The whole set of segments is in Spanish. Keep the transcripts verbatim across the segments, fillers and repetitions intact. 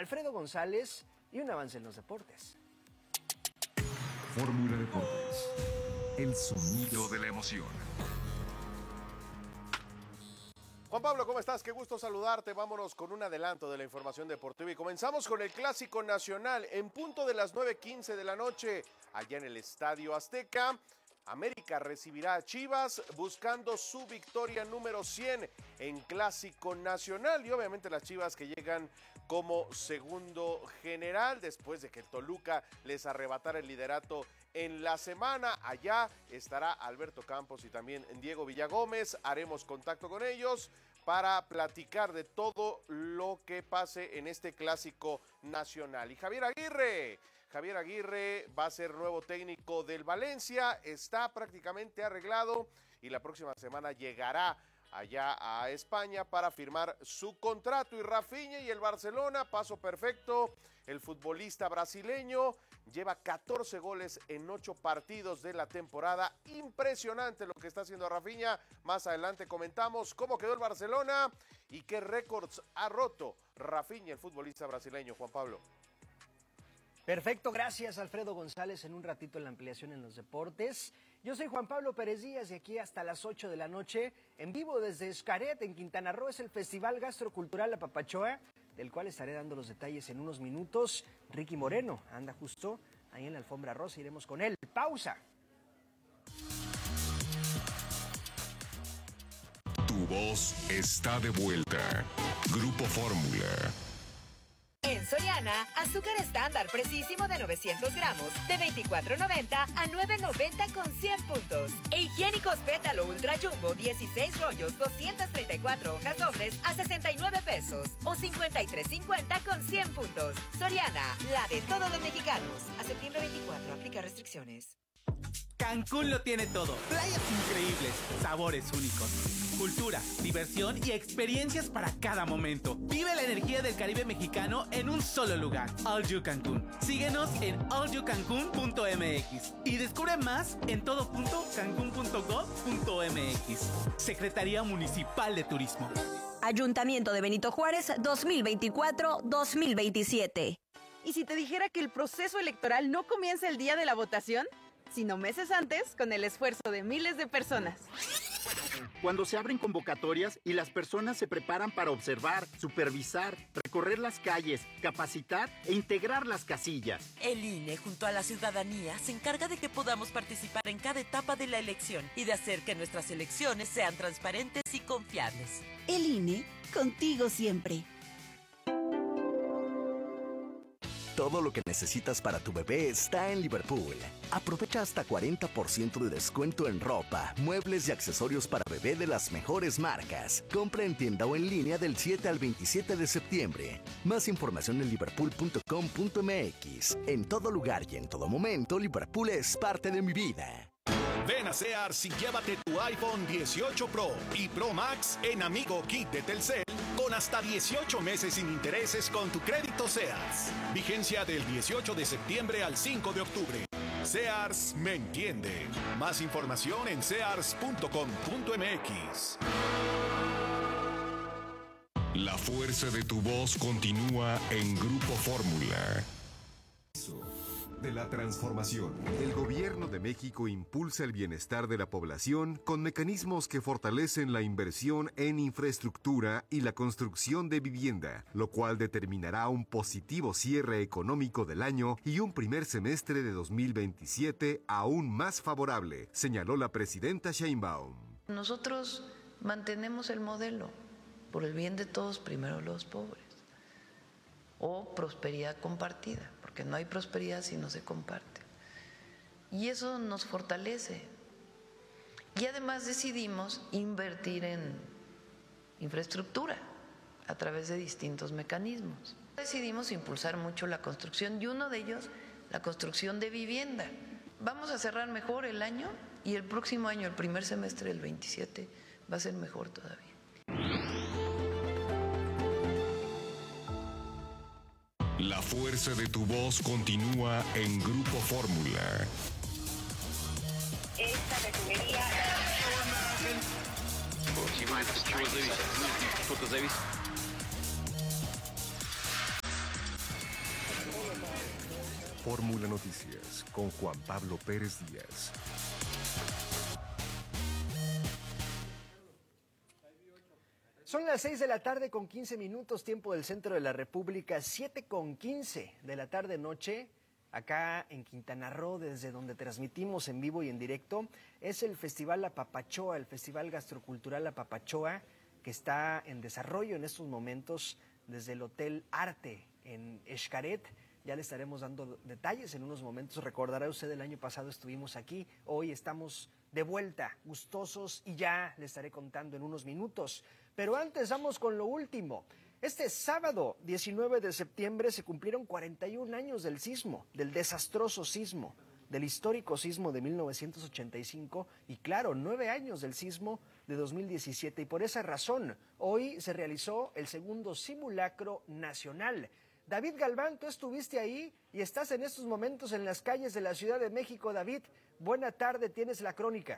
Alfredo González y un avance en los deportes. Fórmula Deportes, el sonido de la emoción. Juan Pablo, ¿cómo estás? Qué gusto saludarte. Vámonos con un adelanto de la información deportiva y comenzamos con el Clásico Nacional en punto de las nueve quince de la noche, allá en el Estadio Azteca. América recibirá a Chivas buscando su victoria número cien en Clásico Nacional y obviamente las Chivas que llegan como segundo general después de que Toluca les arrebatara el liderato en la semana. Allá estará Alberto Campos y también Diego Villagómez. Haremos contacto con ellos para platicar de todo lo que pase en este Clásico Nacional. Y Javier Aguirre, Javier Aguirre va a ser nuevo técnico del Valencia, está prácticamente arreglado y la próxima semana llegará allá a España para firmar su contrato. Y Rafinha y el Barcelona, paso perfecto, el futbolista brasileño lleva catorce goles en ocho partidos de la temporada. Impresionante lo que está haciendo Rafinha. Más adelante comentamos cómo quedó el Barcelona y qué récords ha roto Rafinha, el futbolista brasileño. Juan Pablo. Perfecto, gracias Alfredo González. En un ratito en la ampliación en los deportes. Yo soy Juan Pablo Pérez Díaz y aquí hasta las ocho de la noche, en vivo desde Xcaret, en Quintana Roo, es el Festival Gastrocultural La Papachoa, del cual estaré dando los detalles en unos minutos. Ricky Moreno anda justo ahí en la alfombra rosa, iremos con él. Pausa. Tu voz está de vuelta. Grupo Fórmula. En Soriana, azúcar estándar precisísimo de novecientos gramos, de veinticuatro noventa a nueve noventa con cien puntos. E higiénicos pétalo ultra jumbo, dieciséis rollos, doscientas treinta y cuatro hojas dobles a sesenta y nueve pesos. O cincuenta y tres cincuenta con cien puntos. Soriana, la de todos los mexicanos. A septiembre veinticuatro, aplica restricciones. Cancún lo tiene todo. Playas increíbles, sabores únicos, cultura, diversión y experiencias para cada momento. Vive la energía del Caribe mexicano en un solo lugar. All You Cancún. Síguenos en all you cancún punto m x y descubre más en todo punto cancún punto gov punto m x. Secretaría Municipal de Turismo. Ayuntamiento de Benito Juárez dos mil veinticuatro dos mil veintisiete. ¿Y si te dijera que el proceso electoral no comienza el día de la votación, sino meses antes, con el esfuerzo de miles de personas? Cuando se abren convocatorias y las personas se preparan para observar, supervisar, recorrer las calles, capacitar e integrar las casillas. El I N E, junto a la ciudadanía, se encarga de que podamos participar en cada etapa de la elección y de hacer que nuestras elecciones sean transparentes y confiables. El I N E, contigo siempre. Todo lo que necesitas para tu bebé está en Liverpool. Aprovecha hasta cuarenta por ciento de descuento en ropa, muebles y accesorios para bebé de las mejores marcas. Compra en tienda o en línea del siete al veintisiete de septiembre. Más información en liverpool punto com punto m x. En todo lugar y en todo momento, Liverpool es parte de mi vida. Ven a Sears y llévate tu iPhone dieciocho Pro y Pro Max en Amigo Kit de Telcel con hasta dieciocho meses sin intereses con tu crédito Sears. Vigencia del dieciocho de septiembre al cinco de octubre. Sears me entiende. Más información en sears punto com punto m x. La fuerza de tu voz continúa en Grupo Fórmula. De la transformación. El gobierno de México impulsa el bienestar de la población con mecanismos que fortalecen la inversión en infraestructura y la construcción de vivienda, lo cual determinará un positivo cierre económico del año y un primer semestre de dos mil veintisiete aún más favorable, señaló la presidenta Sheinbaum. Nosotros mantenemos el modelo, por el bien de todos, primero los pobres. O prosperidad compartida, porque no hay prosperidad si no se comparte. Y eso nos fortalece. Y además decidimos invertir en infraestructura a través de distintos mecanismos. Decidimos impulsar mucho la construcción y uno de ellos, la construcción de vivienda. Vamos a cerrar mejor el año y el próximo año, el primer semestre del veintisiete, va a ser mejor todavía. La fuerza de tu voz continúa en Grupo Fórmula. Esta refinería... Fórmula Noticias con Juan Pablo Pérez Díaz. Son las seis de la tarde con quince minutos, tiempo del centro de la República, siete con quince de la tarde noche, acá en Quintana Roo, desde donde transmitimos en vivo y en directo. Es el Festival Apapachoa, el Festival Gastrocultural Apapachoa, que está en desarrollo en estos momentos desde el Hotel Arte en Xcaret. Ya le estaremos dando detalles en unos momentos. Recordará usted, el año pasado estuvimos aquí, hoy estamos de vuelta, gustosos, y ya le estaré contando en unos minutos. Pero antes vamos con lo último. Este sábado, diecinueve de septiembre, se cumplieron cuarenta y un años del sismo, del desastroso sismo, del histórico sismo de mil novecientos ochenta y cinco, y claro, nueve años del sismo de dos mil diecisiete. Y por esa razón, hoy se realizó el segundo simulacro nacional. David Galván, tú estuviste ahí y estás en estos momentos en las calles de la Ciudad de México. David, buena tarde, tienes la crónica.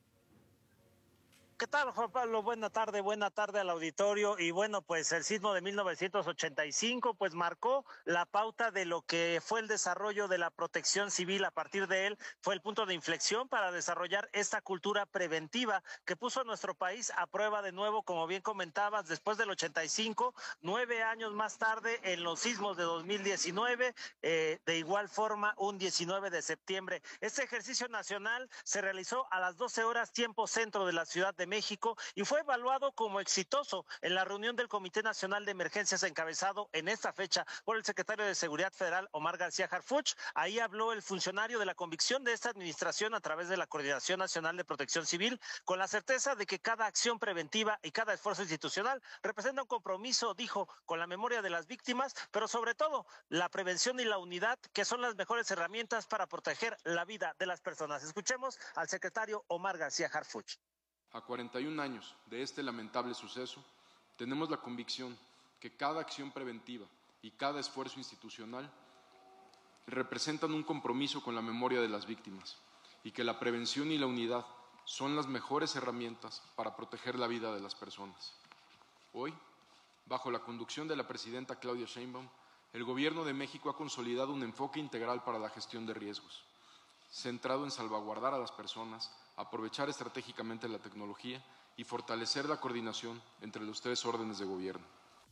¿Qué tal, Juan Pablo? Buena tarde, buena tarde al auditorio. Y bueno, pues el sismo de mil novecientos ochenta y cinco pues marcó la pauta de lo que fue el desarrollo de la protección civil. A partir de él fue el punto de inflexión para desarrollar esta cultura preventiva que puso a nuestro país a prueba de nuevo, como bien comentabas, después del ochenta y cinco, nueve años más tarde en los sismos de dos mil diecinueve, eh, de igual forma un diecinueve de septiembre. Este ejercicio nacional se realizó a las doce horas tiempo centro de la Ciudad de México y fue evaluado como exitoso en la reunión del Comité Nacional de Emergencias encabezado en esta fecha por el secretario de Seguridad Federal, Omar García Harfuch. Ahí habló el funcionario de la convicción de esta administración a través de la Coordinación Nacional de Protección Civil, con la certeza de que cada acción preventiva y cada esfuerzo institucional representa un compromiso, dijo, con la memoria de las víctimas, pero sobre todo la prevención y la unidad, que son las mejores herramientas para proteger la vida de las personas. Escuchemos al secretario Omar García Harfuch. A cuarenta y un años de este lamentable suceso, tenemos la convicción que cada acción preventiva y cada esfuerzo institucional representan un compromiso con la memoria de las víctimas y que la prevención y la unidad son las mejores herramientas para proteger la vida de las personas. Hoy, bajo la conducción de la presidenta Claudia Sheinbaum, el Gobierno de México ha consolidado un enfoque integral para la gestión de riesgos, centrado en salvaguardar a las personas, aprovechar estratégicamente la tecnología y fortalecer la coordinación entre los tres órdenes de gobierno.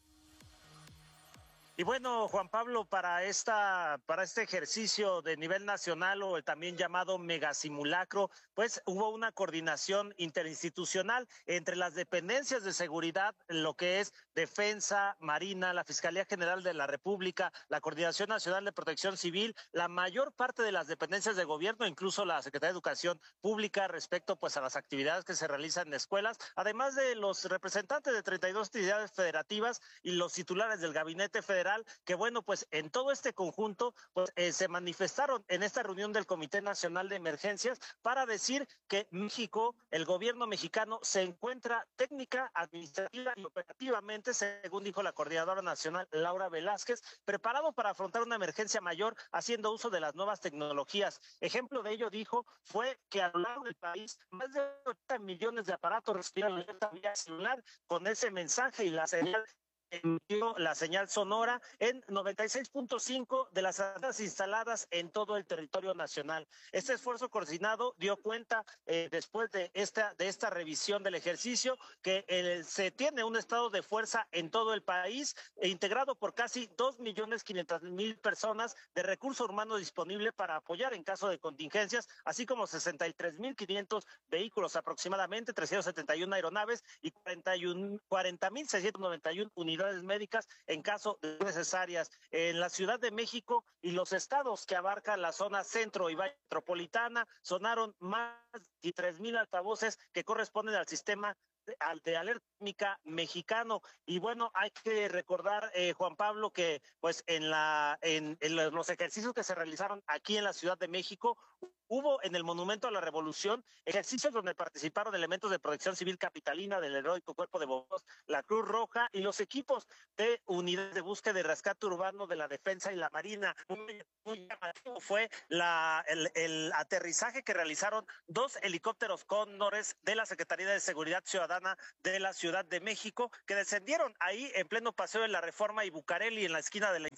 Y bueno, Juan Pablo, para esta, para este ejercicio de nivel nacional o el también llamado megasimulacro, pues hubo una coordinación interinstitucional entre las dependencias de seguridad, lo que es Defensa, Marina, la Fiscalía General de la República, la Coordinación Nacional de Protección Civil, la mayor parte de las dependencias de gobierno, incluso la Secretaría de Educación Pública, respecto pues a las actividades que se realizan en escuelas, además de los representantes de treinta y dos entidades federativas y los titulares del Gabinete Federal, que bueno, pues en todo este conjunto pues eh, se manifestaron en esta reunión del Comité Nacional de Emergencias para decir que México, el gobierno mexicano, se encuentra técnica, administrativa y operativamente, según dijo la coordinadora nacional Laura Velázquez, preparado para afrontar una emergencia mayor haciendo uso de las nuevas tecnologías. Ejemplo de ello, dijo, fue que a lo largo del país más de ochenta millones de aparatos respiran alerta vía celular con ese mensaje y la señal emitió la señal sonora en noventa y seis punto cinco de las antenas instaladas en todo el territorio nacional. Este esfuerzo coordinado dio cuenta eh, después de esta de esta revisión del ejercicio que eh, se tiene un estado de fuerza en todo el país eh, integrado por casi dos millones quinientas mil personas de recurso humano disponible para apoyar en caso de contingencias, así como sesenta y tres mil quinientos vehículos aproximadamente, trescientas setenta y una aeronaves y cuarenta mil seiscientas noventa y una unidades médicas en caso de necesarias. En la Ciudad de México y los estados que abarcan la zona centro y valle metropolitana sonaron más de tres mil altavoces que corresponden al sistema de alerta sísmica mexicano. Y bueno, hay que recordar, eh, Juan Pablo, que pues en la en, en los ejercicios que se realizaron aquí en la Ciudad de México hubo en el Monumento a la Revolución ejercicios donde participaron elementos de protección civil capitalina del heroico Cuerpo de Bomberos, la Cruz Roja y los equipos de unidades de búsqueda y rescate urbano de la Defensa y la Marina. Muy, muy llamativo fue la, el, el aterrizaje que realizaron dos helicópteros Cóndores de la Secretaría de Seguridad Ciudadana de la Ciudad de México, que descendieron ahí en pleno Paseo de la Reforma y Bucareli, en la esquina de la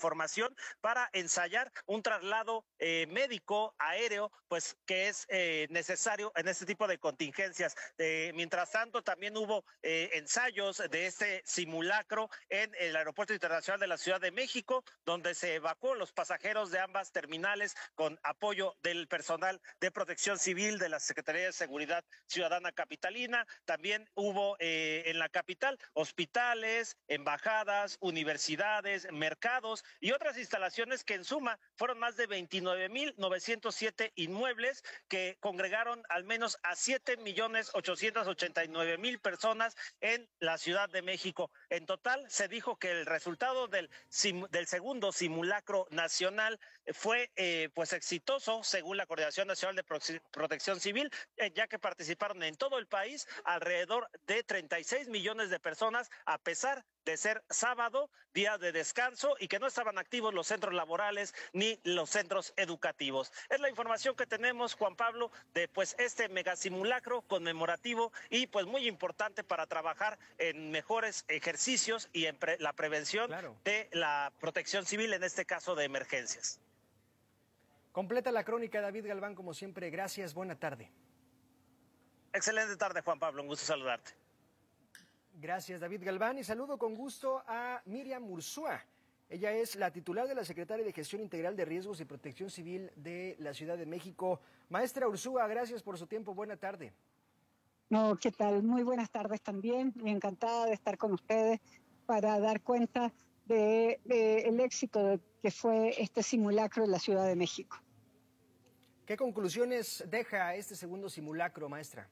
información para ensayar un traslado eh, médico aéreo, pues que es eh, necesario en este tipo de contingencias. Eh, mientras tanto, también hubo eh, ensayos de este simulacro en el Aeropuerto Internacional de la Ciudad de México, donde se evacuó los pasajeros de ambas terminales con apoyo del personal de Protección Civil de la Secretaría de Seguridad Ciudadana Capitalina. También hubo eh, en la capital hospitales, embajadas, universidades, mercados y otras instalaciones que en suma fueron más de veintinueve mil novecientos siete inmuebles que congregaron al menos a siete millones ochocientos ochenta y nueve mil personas en la Ciudad de México. En total se dijo que el resultado del, sim, del segundo simulacro nacional fue eh, pues exitoso según la Coordinación Nacional de Pro Protección Civil, eh, ya que participaron en todo el país alrededor de treinta y seis millones de personas, a pesar de ser sábado, día de descanso, y que no estaban activos los centros laborales ni los centros educativos. Es la información que tenemos, Juan Pablo, de pues este megasimulacro conmemorativo y pues muy importante para trabajar en mejores ejercicios y en pre la prevención claro. de la protección civil, en este caso de emergencias. Completa la crónica, David Galván, como siempre. Gracias, buena tarde. Excelente tarde, Juan Pablo, un gusto saludarte. Gracias, David Galván, y saludo con gusto a Miriam Ursúa. Ella es la titular de la Secretaría de Gestión Integral de Riesgos y Protección Civil de la Ciudad de México. Maestra Ursúa, gracias por su tiempo, buena tarde. No, ¿qué tal? Muy buenas tardes también, me encantada de estar con ustedes para dar cuenta del de, de el éxito de, que fue este simulacro en la Ciudad de México. ¿Qué conclusiones deja este segundo simulacro, maestra?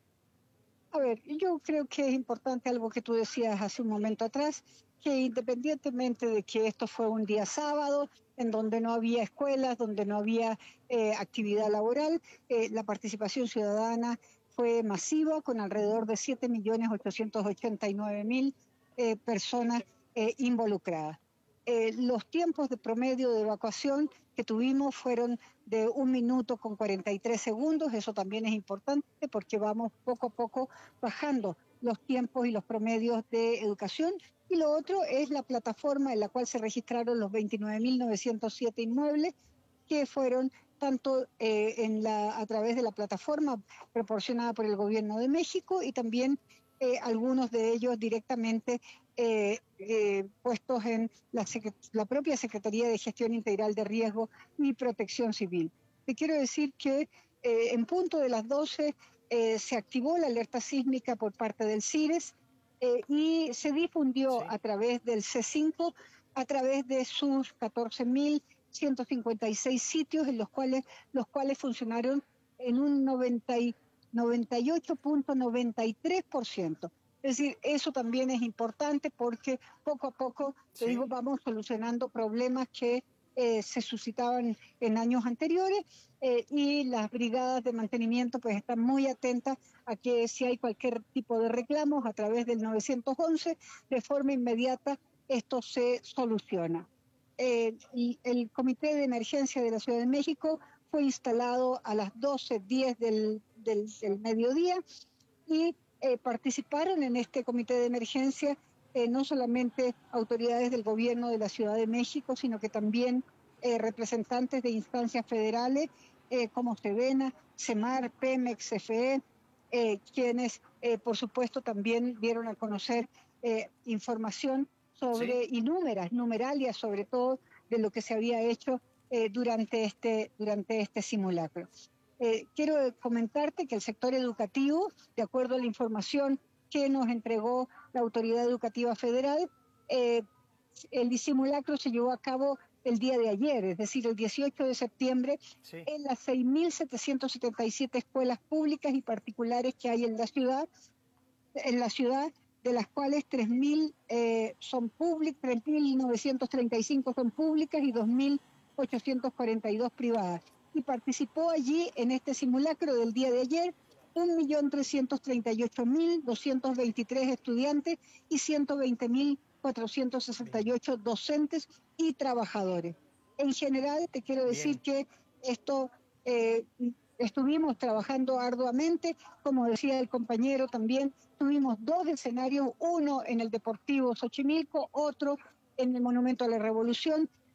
A ver, yo creo que es importante algo que tú decías hace un momento atrás, que independientemente de que esto fue un día sábado, en donde no había escuelas, donde no había eh, actividad laboral, eh, la participación ciudadana fue masiva, con alrededor de siete millones ochocientos ochenta y nueve mil eh, personas eh, involucradas. Eh, los tiempos de promedio de evacuación que tuvimos fueron de un minuto con cuarenta y tres segundos, eso también es importante porque vamos poco a poco bajando los tiempos y los promedios de educación. Y lo otro es la plataforma en la cual se registraron los veintinueve mil novecientos siete inmuebles, que fueron tanto eh, en la, a través de la plataforma proporcionada por el Gobierno de México y también eh, algunos de ellos directamente eh, eh, puestos en la, la propia Secretaría de Gestión Integral de Riesgo y Protección Civil. Te quiero decir que eh, en punto de las doce eh, se activó la alerta sísmica por parte del CIRES eh, y se difundió sí. a través del C cinco, a través de sus catorce mil ciento cincuenta y seis sitios, en los cuales, los cuales funcionaron en un noventa y ocho punto noventa y tres por ciento. Es decir, eso también es importante porque poco a poco, sí. te digo, vamos solucionando problemas que eh, se suscitaban en años anteriores eh, y las brigadas de mantenimiento pues están muy atentas a que si hay cualquier tipo de reclamos a través del nueve once, de forma inmediata esto se soluciona. Eh, y el Comité de Emergencia de la Ciudad de México fue instalado a las doce diez del, del, del mediodía y eh, participaron en este Comité de Emergencia eh, no solamente autoridades del Gobierno de la Ciudad de México, sino que también eh, representantes de instancias federales eh, como Sedena, CEMAR, Pemex, C F E, eh, quienes eh, por supuesto también dieron a conocer eh, información sobre, sí. y números, numeralias sobre todo de lo que se había hecho eh, durante, este, durante este simulacro. Eh, quiero comentarte que el sector educativo, de acuerdo a la información que nos entregó la Autoridad Educativa Federal, eh, el simulacro se llevó a cabo el día de ayer, es decir, el dieciocho de septiembre, sí. en las seis mil setecientas setenta y siete escuelas públicas y particulares que hay en la ciudad, en la ciudad, de las cuales tres mil eh, son públicas, tres mil novecientas treinta y cinco son públicas y dos mil ochocientas cuarenta y dos privadas. Y participó allí en este simulacro del día de ayer un millón trescientos treinta y ocho mil doscientos veintitrés estudiantes y ciento veinte mil cuatrocientos sesenta y ocho docentes y trabajadores. En general, te quiero decir Bien. que esto eh, estuvimos trabajando arduamente, como decía el compañero también, tuvimos dos escenarios, uno en el Deportivo Xochimilco, otro en el Monumento a la Revolución,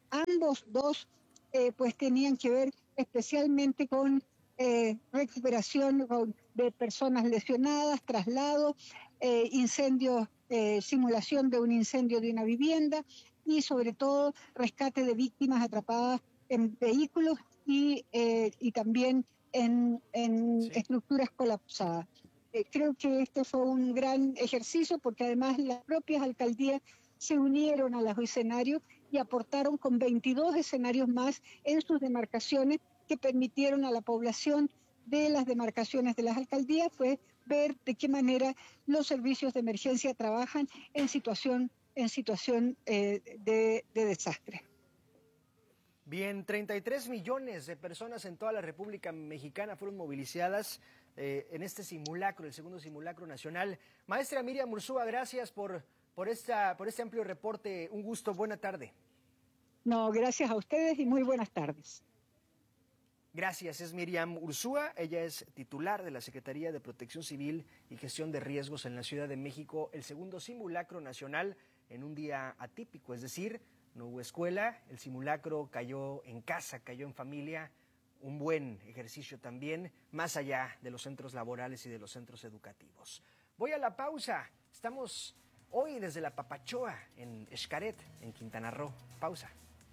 Ambos dos eh, pues tenían que ver especialmente con eh, recuperación de personas lesionadas, traslado, eh, incendios, eh, simulación de un incendio de una vivienda y sobre todo rescate de víctimas atrapadas en vehículos y, eh, y también en, en sí. estructuras colapsadas. Eh, creo que este fue un gran ejercicio porque además las propias alcaldías se unieron a los escenarios y aportaron con veintidós escenarios más en sus demarcaciones que permitieron a la población de las demarcaciones de las alcaldías pues ver de qué manera los servicios de emergencia trabajan en situación, en situación eh, de, de desastre. Bien, treinta y tres millones de personas en toda la República Mexicana fueron movilizadas eh, en este simulacro, el segundo simulacro nacional. Maestra Miriam Ursúa, gracias por, por, esta, por este amplio reporte. Un gusto, buena tarde. No, gracias a ustedes y muy buenas tardes. Gracias, es Miriam Ursúa, ella es titular de la Secretaría de Protección Civil y Gestión de Riesgos en la Ciudad de México, el segundo simulacro nacional en un día atípico, es decir, no hubo escuela, el simulacro cayó en casa, cayó en familia, un buen ejercicio también, más allá de los centros laborales y de los centros educativos. Voy a la pausa, estamos hoy desde la Papachoa en Xcaret, en Quintana Roo. Pausa.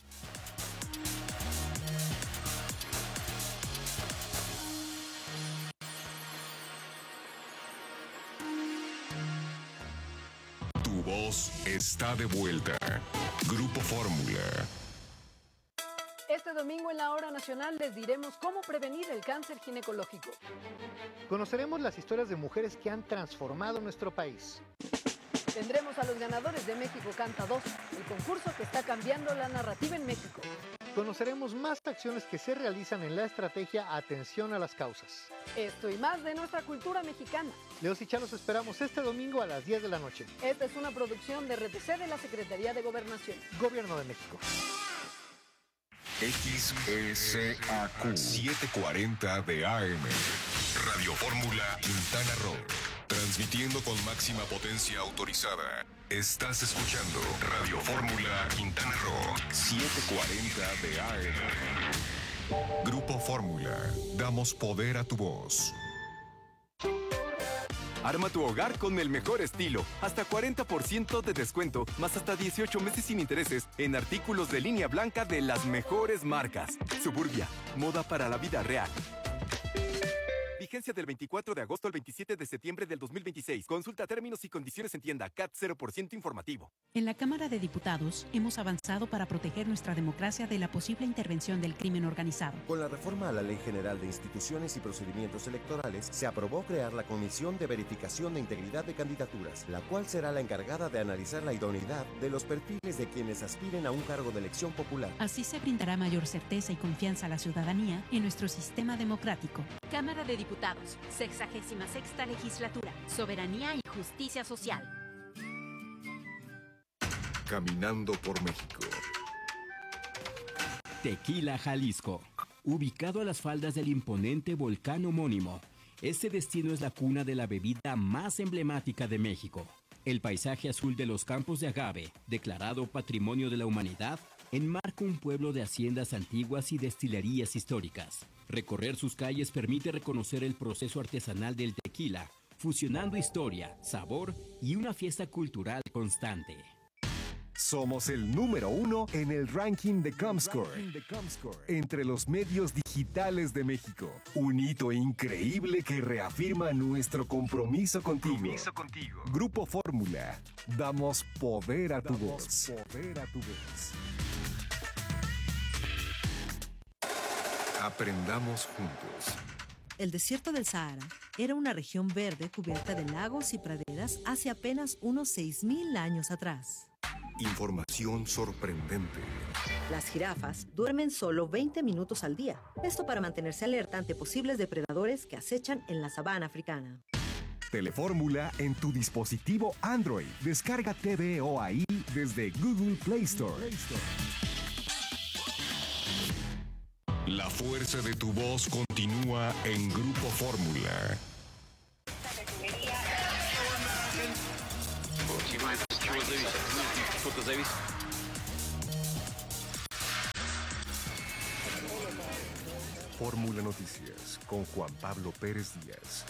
Tu voz está de vuelta. Grupo Fórmula. Este domingo en la Hora Nacional les diremos cómo prevenir el cáncer ginecológico. Conoceremos las historias de mujeres que han transformado nuestro país. Tendremos a los ganadores de México Canta dos, el concurso que está cambiando la narrativa en México. Conoceremos más acciones que se realizan en la estrategia Atención a las Causas. Esto y más de nuestra cultura mexicana. Leos y Chá los esperamos este domingo a las diez de la noche. Esta es una producción de R T C de la Secretaría de Gobernación. Gobierno de México. X S A Q setecientos cuarenta de A M. Radio Fórmula Quintana Roo. Transmitiendo con máxima potencia autorizada. Estás escuchando Radio Fórmula Quintana Roo setecientos cuarenta de A M. Grupo Fórmula. Damos poder a tu voz. Arma tu hogar con el mejor estilo. Hasta cuarenta por ciento de descuento, más hasta dieciocho meses sin intereses en artículos de línea blanca de las mejores marcas. Suburbia, moda para la vida real. Vigencia del veinticuatro de agosto al veintisiete de septiembre del dos mil veintiséis. Consulta términos y condiciones en tienda. C A T cero por ciento informativo. En la Cámara de Diputados hemos avanzado para proteger nuestra democracia de la posible intervención del crimen organizado. Con la reforma a la Ley General de Instituciones y Procedimientos Electorales, se aprobó crear la Comisión de Verificación de Integridad de Candidaturas, la cual será la encargada de analizar la idoneidad de los perfiles de quienes aspiren a un cargo de elección popular. Así se brindará mayor certeza y confianza a la ciudadanía en nuestro sistema democrático. Cámara de Diputados. Sexagésima sexta legislatura. Soberanía y justicia social. Caminando por México. Tequila, Jalisco. Ubicado a las faldas del imponente volcán homónimo, este destino es la cuna de la bebida más emblemática de México. El paisaje azul de los campos de agave, declarado Patrimonio de la Humanidad, enmarca un pueblo de haciendas antiguas y destilerías históricas. Recorrer sus calles permite reconocer el proceso artesanal del tequila, fusionando historia, sabor y una fiesta cultural constante. Somos el número uno en el ranking de Comscore, entre los medios digitales de México. Un hito increíble que reafirma nuestro compromiso contigo. Compromiso contigo. Grupo Fórmula. Damos poder a tu voz. Poder a tu voz. Aprendamos juntos. El desierto del Sahara era una región verde cubierta de lagos y praderas hace apenas unos seis mil años atrás. Información sorprendente. Las jirafas duermen solo veinte minutos al día. Esto para mantenerse alerta ante posibles depredadores que acechan en la sabana africana. Telefórmula en tu dispositivo Android. Descarga T V O A I desde Google Play Store. Play Store. La fuerza de tu voz continúa en Grupo Fórmula. Fórmula Noticias con Juan Pablo Pérez Díaz.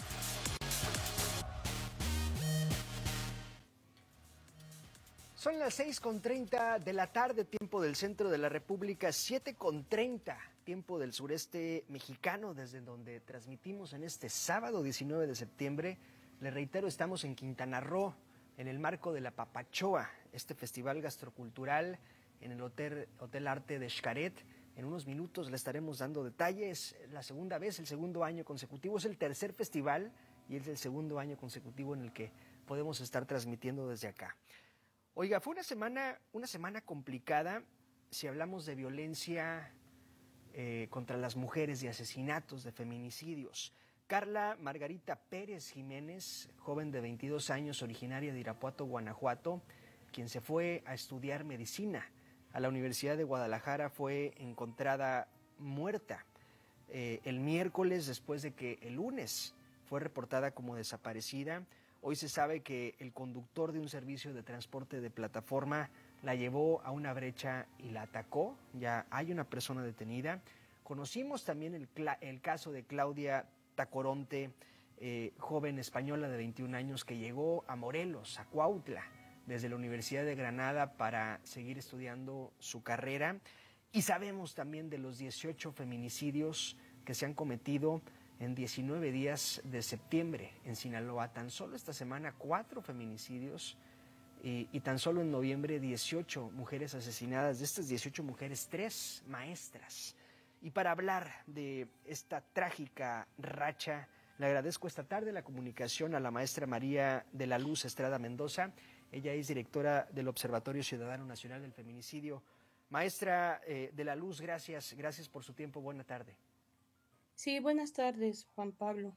Son las seis con treinta de la tarde, tiempo del centro de la República, siete con treinta, tiempo del sureste mexicano, desde donde transmitimos en este sábado diecinueve de septiembre. Le reitero, estamos en Quintana Roo, en el marco de la Papachoa, este festival gastrocultural en el Hotel, Hotel Arte de Xcaret. En unos minutos le estaremos dando detalles. La segunda vez, el segundo año consecutivo, es el tercer festival y es el segundo año consecutivo en el que podemos estar transmitiendo desde acá. Oiga, fue una semana, una semana complicada si hablamos de violencia eh, contra las mujeres y asesinatos, de feminicidios. Carla Margarita Pérez Jiménez, joven de veintidós años, originaria de Irapuato, Guanajuato, quien se fue a estudiar medicina a la Universidad de Guadalajara, fue encontrada muerta eh, el miércoles, después de que el lunes fue reportada como desaparecida. Hoy se sabe que el conductor de un servicio de transporte de plataforma la llevó a una brecha y la atacó. Ya hay una persona detenida. Conocimos también el, el caso de Claudia Tacoronte, eh, joven española de veintiún años que llegó a Morelos, a Cuautla, desde la Universidad de Granada para seguir estudiando su carrera. Y sabemos también de los dieciocho feminicidios que se han cometido en diecinueve días de septiembre en Sinaloa. Tan solo esta semana cuatro feminicidios y, y tan solo en noviembre dieciocho mujeres asesinadas. De estas dieciocho mujeres, tres maestras. Y para hablar de esta trágica racha, le agradezco esta tarde la comunicación a la maestra María de la Luz Estrada Mendoza. Ella es directora del Observatorio Ciudadano Nacional del Feminicidio. Maestra eh, de la Luz, gracias, gracias por su tiempo. Buena tarde. Sí, buenas tardes, Juan Pablo.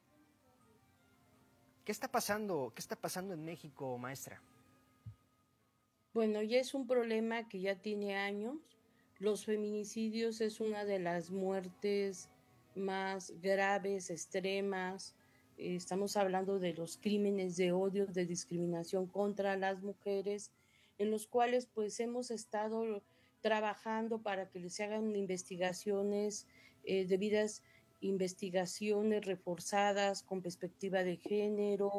¿Qué está pasando? ¿Qué está pasando en México, maestra? Bueno, ya es un problema que ya tiene años. Los feminicidios es una de las muertes más graves, extremas. Estamos hablando de los crímenes de odio, de discriminación contra las mujeres, en los cuales pues hemos estado trabajando para que les hagan investigaciones eh, debidas investigaciones reforzadas con perspectiva de género,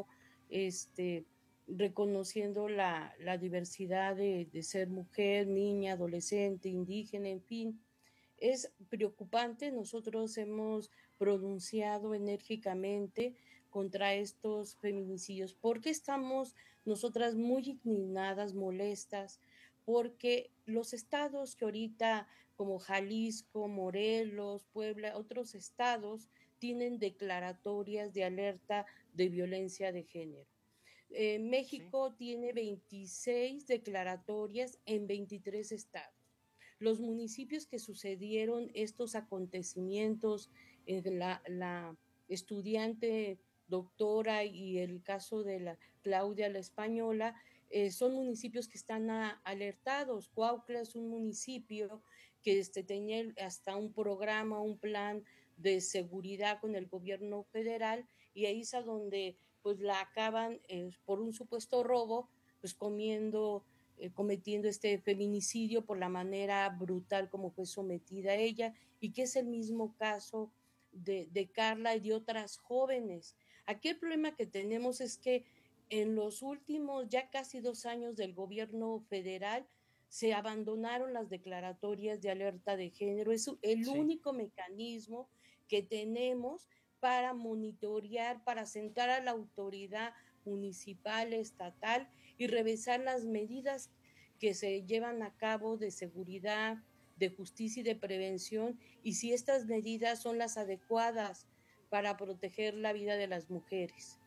este, reconociendo la, la diversidad de, de ser mujer, niña, adolescente, indígena, en fin. Es preocupante. Nosotros hemos pronunciado enérgicamente contra estos feminicidios porque estamos nosotras muy indignadas, molestas, porque los estados que ahorita, como Jalisco, Morelos, Puebla, otros estados, tienen declaratorias de alerta de violencia de género. Eh, México sí. tiene veintiséis declaratorias en veintitrés estados. Los municipios que sucedieron estos acontecimientos, en la, la estudiante doctora y el caso de la Claudia la Española, eh, son municipios que están a, alertados. Cuautla es un municipio que este, tenía hasta un programa, un plan de seguridad con el gobierno federal, y ahí es a donde pues la acaban eh, por un supuesto robo, pues comiendo, eh, cometiendo este feminicidio por la manera brutal como fue sometida ella, y que es el mismo caso de, de Carla y de otras jóvenes. Aquí el problema que tenemos es que en los últimos ya casi dos años del gobierno federal se abandonaron las declaratorias de alerta de género. Es el sí. único mecanismo que tenemos para monitorear, para sentar a la autoridad municipal, estatal y revisar las medidas que se llevan a cabo de seguridad, de justicia y de prevención, y si estas medidas son las adecuadas para proteger la vida de las mujeres.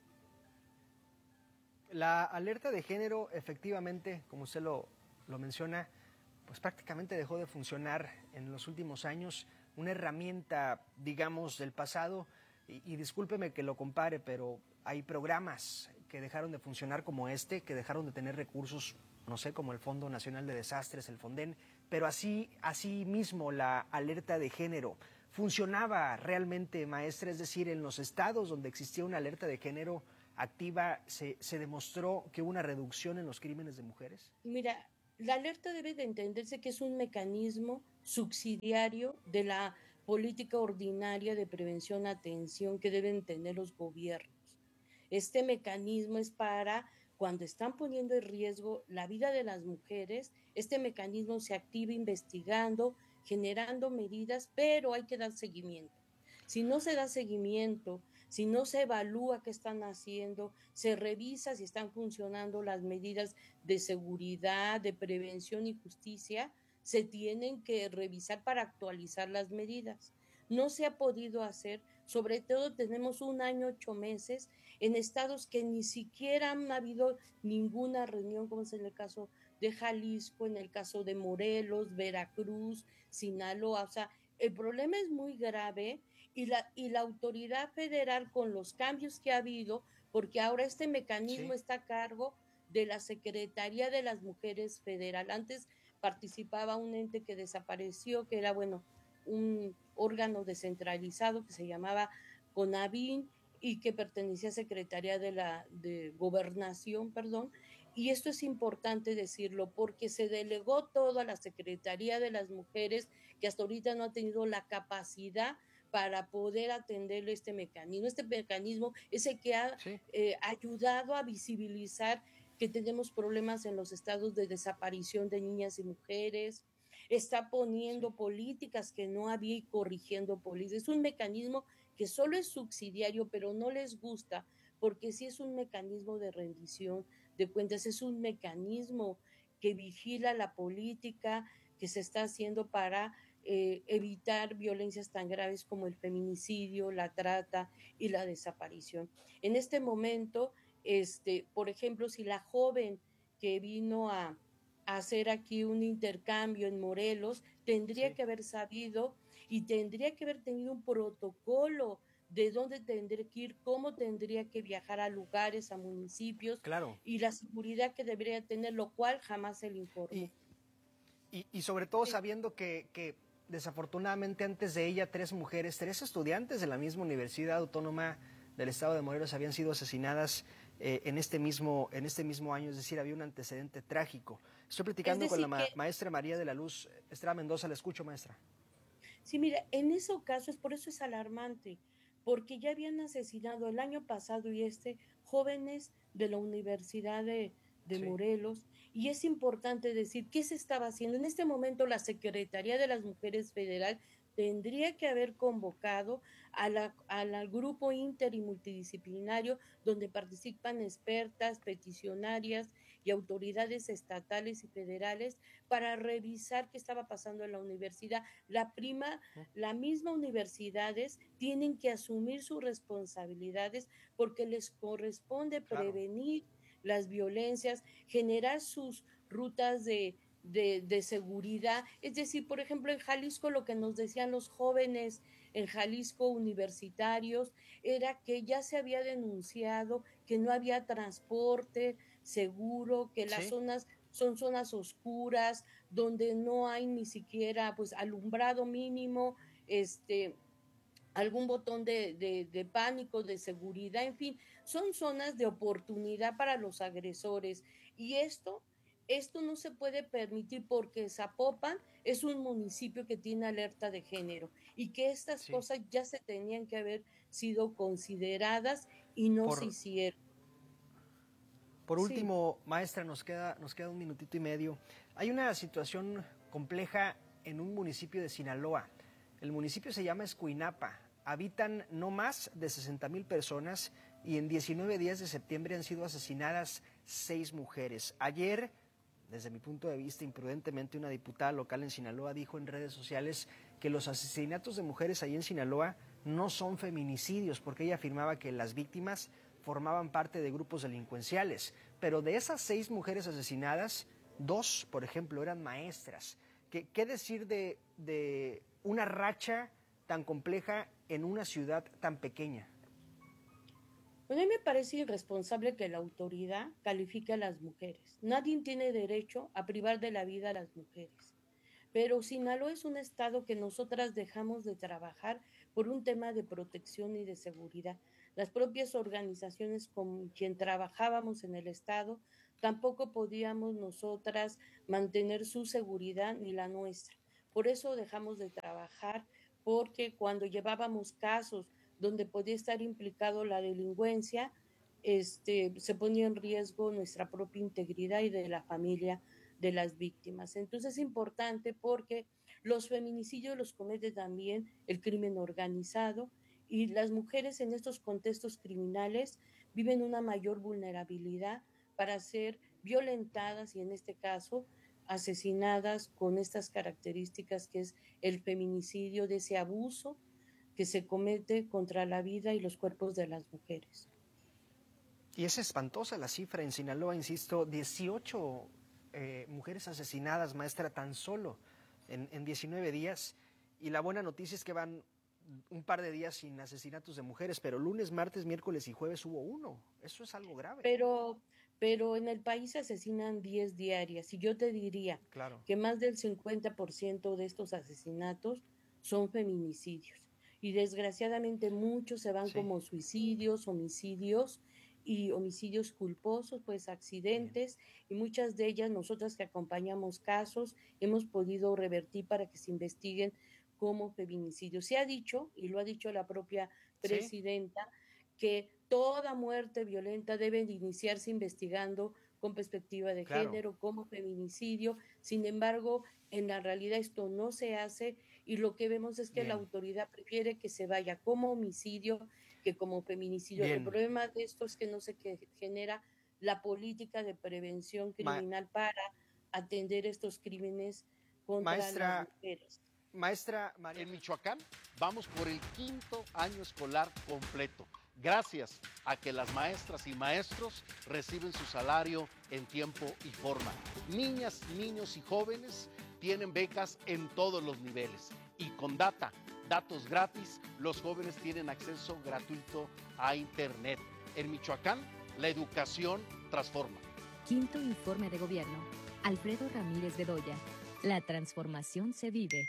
La alerta de género, efectivamente, como usted lo, lo menciona, pues prácticamente dejó de funcionar en los últimos años. Una herramienta, digamos, del pasado, y, y discúlpeme que lo compare, pero hay programas que dejaron de funcionar como este, que dejaron de tener recursos, no sé, como el Fondo Nacional de Desastres, el FONDEN, pero así, así mismo la alerta de género funcionaba realmente, maestra, es decir, en los estados donde existía una alerta de género activa, ¿se, se demostró que hubo una reducción en los crímenes de mujeres? Mira, la alerta debe de entenderse que es un mecanismo subsidiario de la política ordinaria de prevención, atención que deben tener los gobiernos. Este mecanismo es para cuando están poniendo en riesgo la vida de las mujeres, este mecanismo se activa investigando, generando medidas, pero hay que dar seguimiento. Si no se da seguimiento, si no se evalúa qué están haciendo, se revisa si están funcionando las medidas de seguridad, de prevención y justicia, se tienen que revisar para actualizar las medidas. No se ha podido hacer, sobre todo tenemos un año, ocho meses, en estados que ni siquiera han habido ninguna reunión, como es en el caso de Jalisco, en el caso de Morelos, Veracruz, Sinaloa. O sea, el problema es muy grave y la, y la autoridad federal, con los cambios que ha habido, porque ahora este mecanismo sí. está a cargo de la Secretaría de las Mujeres Federal. Antes participaba un ente que desapareció, que era, bueno, un órgano descentralizado que se llamaba CONAVIN y que pertenecía a Secretaría de la de Gobernación, perdón, y esto es importante decirlo porque se delegó todo a la Secretaría de las Mujeres, que hasta ahorita no ha tenido la capacidad para poder atender este mecanismo. Este mecanismo es el que ha sí. eh, ayudado a visibilizar que tenemos problemas en los estados de desaparición de niñas y mujeres, está poniendo sí. políticas que no había y corrigiendo políticas. Es un mecanismo que solo es subsidiario, pero no les gusta, porque sí es un mecanismo de rendición de cuentas, es un mecanismo que vigila la política que se está haciendo para eh, evitar violencias tan graves como el feminicidio, la trata y la desaparición. En este momento, este, por ejemplo, si la joven que vino a hacer aquí un intercambio en Morelos, tendría sí. que haber sabido y tendría que haber tenido un protocolo de dónde tendría que ir, cómo tendría que viajar a lugares, a municipios, claro. y la seguridad que debería tener, lo cual jamás se le informó. Y, y, y sobre todo sí. sabiendo que, que desafortunadamente antes de ella tres mujeres, tres estudiantes de la misma Universidad Autónoma del Estado de Morelos habían sido asesinadas eh, en, este mismo, en este mismo año, es decir, había un antecedente trágico. Estoy platicando es decir con la ma que... maestra María de la Luz Estrada Mendoza, la escucho, maestra. Sí, mira, en esos casos, por eso es alarmante, porque ya habían asesinado el año pasado y este jóvenes de la Universidad de, de sí. Morelos, y es importante decir qué se estaba haciendo. En este momento la Secretaría de las Mujeres Federal tendría que haber convocado a la, al grupo inter y multidisciplinario donde participan expertas, peticionarias y autoridades estatales y federales para revisar qué estaba pasando en la universidad. La prima, la misma universidades tienen que asumir sus responsabilidades porque les corresponde prevenir claro. las violencias, generar sus rutas de De, de seguridad. Es decir, por ejemplo, en Jalisco lo que nos decían los jóvenes en Jalisco universitarios era que ya se había denunciado que no había transporte seguro, que las ¿Sí? zonas son zonas oscuras, donde no hay ni siquiera pues alumbrado mínimo, este algún botón de, de, de pánico, de seguridad, en fin, son zonas de oportunidad para los agresores. Y esto Esto no se puede permitir porque Zapopan es un municipio que tiene alerta de género y que estas sí. cosas ya se tenían que haber sido consideradas y no por, se hicieron. Por último, sí. maestra, nos queda, nos queda un minutito y medio. Hay una situación compleja en un municipio de Sinaloa. El municipio se llama Escuinapa. Habitan no más de sesenta mil personas y en diecinueve días de septiembre han sido asesinadas seis mujeres. Ayer, desde mi punto de vista, imprudentemente, una diputada local en Sinaloa dijo en redes sociales que los asesinatos de mujeres ahí en Sinaloa no son feminicidios, porque ella afirmaba que las víctimas formaban parte de grupos delincuenciales. Pero de esas seis mujeres asesinadas, dos, por ejemplo, eran maestras. ¿Qué, qué decir de, de una racha tan compleja en una ciudad tan pequeña? Bueno, a mí me parece irresponsable que la autoridad califique a las mujeres. Nadie tiene derecho a privar de la vida a las mujeres. Pero Sinaloa es un estado que nosotras dejamos de trabajar por un tema de protección y de seguridad. Las propias organizaciones con quien trabajábamos en el estado tampoco podíamos nosotras mantener su seguridad ni la nuestra. Por eso dejamos de trabajar porque cuando llevábamos casos donde podía estar implicado la delincuencia, este, se ponía en riesgo nuestra propia integridad y de la familia de las víctimas. Entonces es importante porque los feminicidios los comete también el crimen organizado, y las mujeres en estos contextos criminales viven una mayor vulnerabilidad para ser violentadas y en este caso asesinadas con estas características que es el feminicidio, de ese abuso que se comete contra la vida y los cuerpos de las mujeres. Y es espantosa la cifra en Sinaloa, insisto, dieciocho eh, mujeres asesinadas, maestra, tan solo en, en diecinueve días. Y la buena noticia es que van un par de días sin asesinatos de mujeres, pero lunes, martes, miércoles y jueves hubo uno. Eso es algo grave. Pero, pero en el país se asesinan diez diarias, y yo te diría claro. que más del cincuenta por ciento de estos asesinatos son feminicidios. Y desgraciadamente muchos se van sí. como suicidios, homicidios y homicidios culposos, pues accidentes, Bien. y muchas de ellas nosotras que acompañamos casos hemos podido revertir para que se investiguen como feminicidio. Se ha dicho, y lo ha dicho la propia presidenta, ¿sí? que toda muerte violenta debe de iniciarse investigando con perspectiva de claro. género, como feminicidio. Sin embargo, en la realidad esto no se hace, y lo que vemos es que Bien. la autoridad prefiere que se vaya como homicidio que como feminicidio. Bien. El problema de esto es que no se genera la política de prevención criminal Ma- para atender estos crímenes contra Maestra... las mujeres. Maestra María. En Michoacán vamos por el quinto año escolar completo, gracias a que las maestras y maestros reciben su salario en tiempo y forma. Niñas, niños y jóvenes tienen becas en todos los niveles, y con data, datos gratis, los jóvenes tienen acceso gratuito a Internet. En Michoacán, la educación transforma. Quinto informe de gobierno. Alfredo Ramírez Bedoya. La transformación se vive.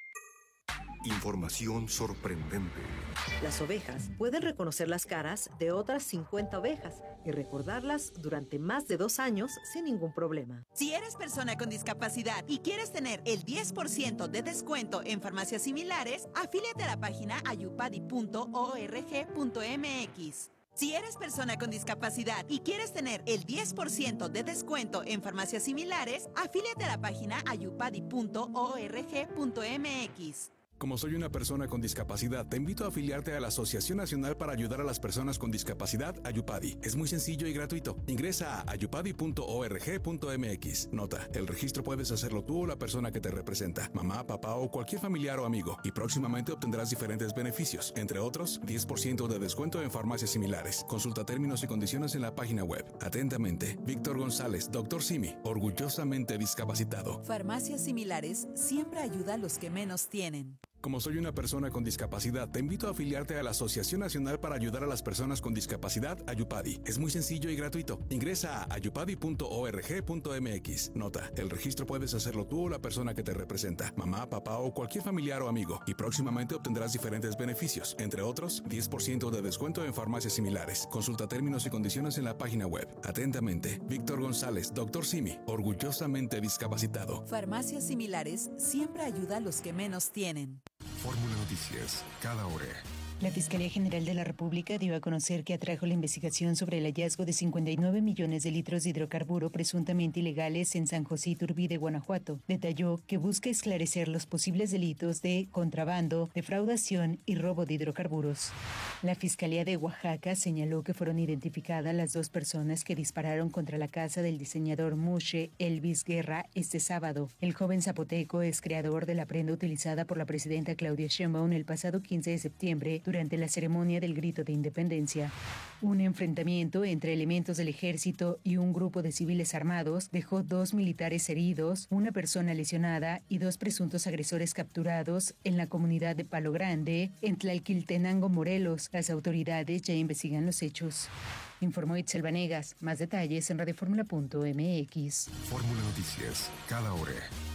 Información sorprendente. Las ovejas pueden reconocer las caras de otras cincuenta ovejas y recordarlas durante más de dos años sin ningún problema. Si eres persona con discapacidad y quieres tener el diez por ciento de descuento en farmacias similares, afíliate a la página ayupadi punto org punto mx. Si eres persona con discapacidad y quieres tener el diez por ciento de descuento en farmacias similares, afíliate a la página ayupadi punto org punto mx. Como soy una persona con discapacidad, te invito a afiliarte a la Asociación Nacional para Ayudar a las Personas con Discapacidad, Ayupadi. Es muy sencillo y gratuito. Ingresa a ayupadi punto org punto mx. Nota, el registro puedes hacerlo tú o la persona que te representa, mamá, papá o cualquier familiar o amigo, y próximamente obtendrás diferentes beneficios, entre otros, diez por ciento de descuento en farmacias similares. Consulta términos y condiciones en la página web. Atentamente, Víctor González, doctor Simi, orgullosamente discapacitado. Farmacias Similares siempre ayuda a los que menos tienen. Como soy una persona con discapacidad, te invito a afiliarte a la Asociación Nacional para Ayudar a las Personas con Discapacidad, Ayupadi. Es muy sencillo y gratuito. Ingresa a ayupadi punto org punto mx. Nota, el registro puedes hacerlo tú o la persona que te representa, mamá, papá o cualquier familiar o amigo, y próximamente obtendrás diferentes beneficios, entre otros, diez por ciento de descuento en farmacias similares. Consulta términos y condiciones en la página web. Atentamente, Víctor González, doctor Simi, orgullosamente discapacitado. Farmacias Similares siempre ayuda a los que menos tienen. Fórmula Noticias, cada hora. La Fiscalía General de la República dio a conocer que atrajo la investigación sobre el hallazgo de cincuenta y nueve millones de litros de hidrocarburo presuntamente ilegales en San José Iturbide, Guanajuato. Detalló que busca esclarecer los posibles delitos de contrabando, defraudación y robo de hidrocarburos. La Fiscalía de Oaxaca señaló que fueron identificadas las dos personas que dispararon contra la casa del diseñador Mushe Elvis Guerra este sábado. El joven zapoteco es creador de la prenda utilizada por la presidenta Claudia Sheinbaum el pasado quince de septiembre durante la ceremonia del Grito de Independencia. Un enfrentamiento entre elementos del ejército y un grupo de civiles armados dejó dos militares heridos, una persona lesionada y dos presuntos agresores capturados en la comunidad de Palo Grande, en Tlalquiltenango, Morelos. Las autoridades ya investigan los hechos. Informó Itzel Vanegas. Más detalles en radioformula punto mx. Fórmula Noticias, cada hora.